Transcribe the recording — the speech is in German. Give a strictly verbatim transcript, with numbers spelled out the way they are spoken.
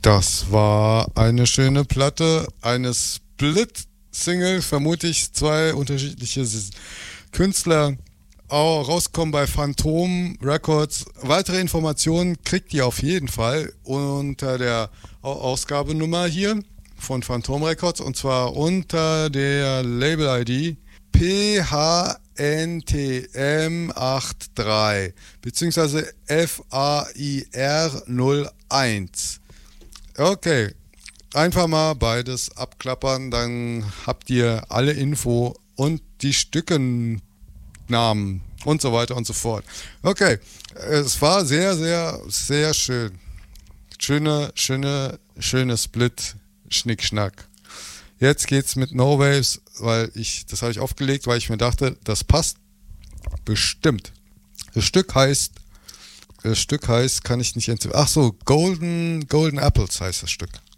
Das war eine schöne Platte, eine Split-Single, vermute ich, zwei unterschiedliche Künstler, auch rauskommen bei Phantom Records. Weitere Informationen kriegt ihr auf jeden Fall unter der Ausgabenummer hier von Phantom Records, und zwar unter der Label-I D P H N T M drei beziehungsweise F A I R null eins. Okay, einfach mal beides abklappern, dann habt ihr alle Info und die Stückennamen und so weiter und so fort. Okay, es war sehr, sehr, sehr schön. Schöne, schöne, schöne Split, Schnickschnack. Jetzt geht's mit No Waves, weil ich, das habe ich aufgelegt, weil ich mir dachte, das passt bestimmt. Das Stück heißt Das Stück heißt, kann ich nicht entziffern. Ach so, Golden, Golden Apples heißt das Stück.